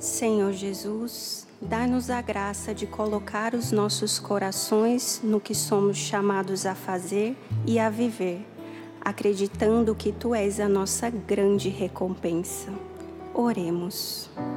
Senhor Jesus, dá-nos a graça de colocar os nossos corações no que somos chamados a fazer e a viver, acreditando que Tu és a nossa grande recompensa. Oremos.